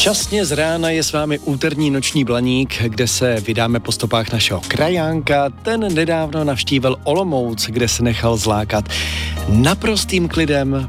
Časně z rána je s vámi úterní noční blaník, kde se vydáme po stopách našeho krajánka. Ten nedávno navštívil Olomouc, kde se nechal zlákat naprostým klidem,